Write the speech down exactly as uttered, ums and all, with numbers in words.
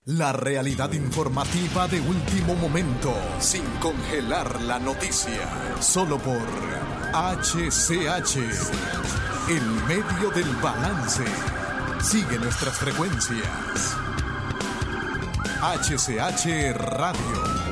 La realidad informativa de último momento, sin congelar la noticia, solo por H C H, en medio del balance. Sigue nuestras frecuencias. H C H Radio.